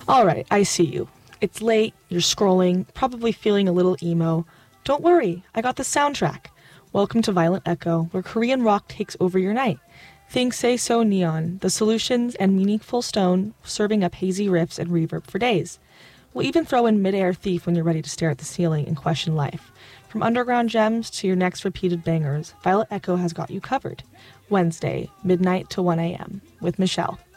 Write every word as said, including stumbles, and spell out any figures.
All right, I see you. It's late, you're scrolling, probably feeling a little emo. Don't worry, I got the soundtrack. Welcome to Violent Echo, where Korean rock takes over your night. Think Say So Neon, the solutions and meaningful stone serving up hazy riffs and reverb for days. We'll even throw in Mid-Air Thief when you're ready to stare at the ceiling and question life. From underground gems to your next repeated bangers, Violet Echo has got you covered. Wednesday, midnight to one a.m. with Michelle.